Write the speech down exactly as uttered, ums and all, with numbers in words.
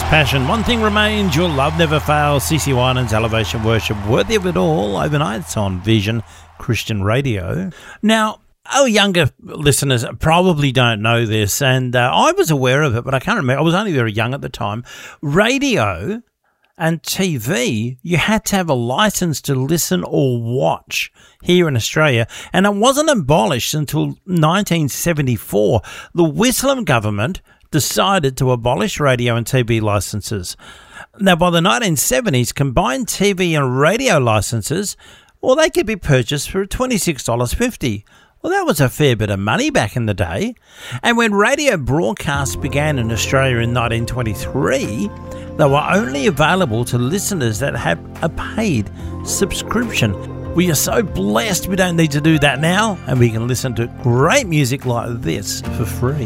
Passion. One thing remains, your love never fails. C C Winans, Elevation Worship, worthy of it all. Overnight on Vision Christian Radio. Now, our younger listeners probably don't know this, and uh, I was aware of it, but I can't remember. I was only very young at the time. Radio and T V, you had to have a license to listen or watch here in Australia, and it wasn't abolished until nineteen seventy-four. The Whitlam government decided to abolish radio and T V licenses. Now, by the nineteen seventies, combined T V and radio licenses, well, they could be purchased for twenty-six dollars fifty. Well, that was a fair bit of money back in the day. And when radio broadcasts began in Australia in nineteen twenty-three, they were only available to listeners that had a paid subscription. We are so blessed we don't need to do that now, and we can listen to great music like this for free.